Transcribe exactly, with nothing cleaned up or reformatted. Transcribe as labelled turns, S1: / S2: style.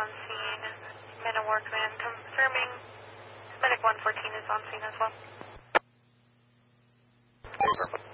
S1: on scene. Men and Workman confirming Medic one fourteen is on scene as well.
S2: Over.